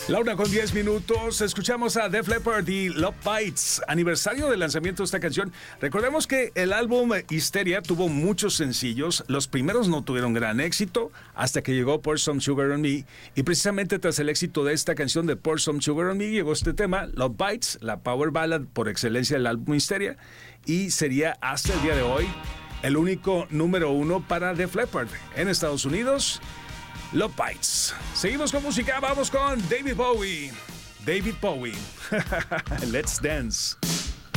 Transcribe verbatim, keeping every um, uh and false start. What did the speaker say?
La una con diez minutos, escuchamos a Def Leppard y Love Bites, aniversario del lanzamiento de esta canción. Recordemos que el álbum Hysteria tuvo muchos sencillos, los primeros no tuvieron gran éxito, hasta que llegó Pour Some Sugar on Me, y precisamente tras el éxito de esta canción de Pour Some Sugar on Me, llegó este tema, Love Bites, la power ballad por excelencia del álbum Hysteria, y sería hasta el día de hoy el único número uno para Def Leppard en Estados Unidos. Love Bites. Seguimos con música, vamos con David Bowie. David Bowie. Let's dance.